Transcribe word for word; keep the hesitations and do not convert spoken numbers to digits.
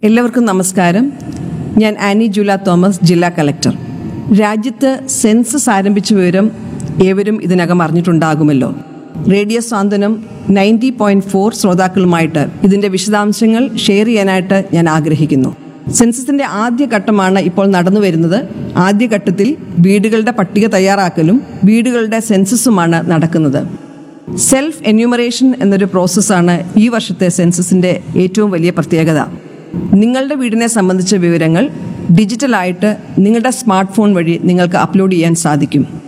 എല്ലാവർക്കും നമസ്കാരം. ഞാൻ ആനി ജൂല തോമസ്, ജില്ലാ കളക്ടർ. രാജ്യത്ത് സെൻസസ് ആരംഭിച്ച വിവരം ഏവരും ഇതിനകം അറിഞ്ഞിട്ടുണ്ടാകുമല്ലോ. റേഡിയോ സാന്ത്വനം നയൻറ്റി പോയിന്റ് ഫോർ ശ്രോതാക്കളുമായിട്ട് ഇതിൻ്റെ വിശദാംശങ്ങൾ ഷെയർ ചെയ്യാനായിട്ട് ഞാൻ ആഗ്രഹിക്കുന്നു. സെൻസസിൻ്റെ ആദ്യഘട്ടമാണ് ഇപ്പോൾ നടന്നു വരുന്നത്. ആദ്യഘട്ടത്തിൽ വീടുകളുടെ പട്ടിക തയ്യാറാക്കലും വീടുകളുടെ സെൻസസുമാണ് നടക്കുന്നത്. സെൽഫ് എന്യൂമറേഷൻ എന്നൊരു പ്രോസസ്സാണ് ഈ വർഷത്തെ സെൻസസിൻ്റെ ഏറ്റവും വലിയ പ്രത്യേകത. നിങ്ങളുടെ വീടിനെ സംബന്ധിച്ച വിവരങ്ങൾ ഡിജിറ്റലായിട്ട് നിങ്ങളുടെ സ്മാർട്ട് ഫോൺ വഴി നിങ്ങൾക്ക് അപ്ലോഡ് ചെയ്യാൻ സാധിക്കും.